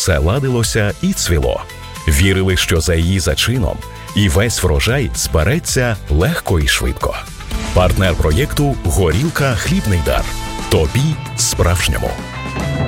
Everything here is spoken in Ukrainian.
все ладилося і цвіло. Вірили, що за її зачином і весь врожай збереться легко і швидко. Партнер проєкту «Горілка. Хлібний дар». Тобі справжньому.